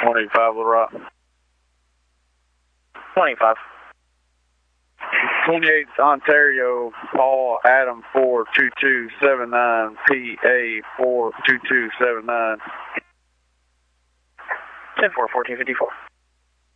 185 Little Rock. 25. 28 Ontario, Paul Adam 42279, PA 42279. 10-4, 1454.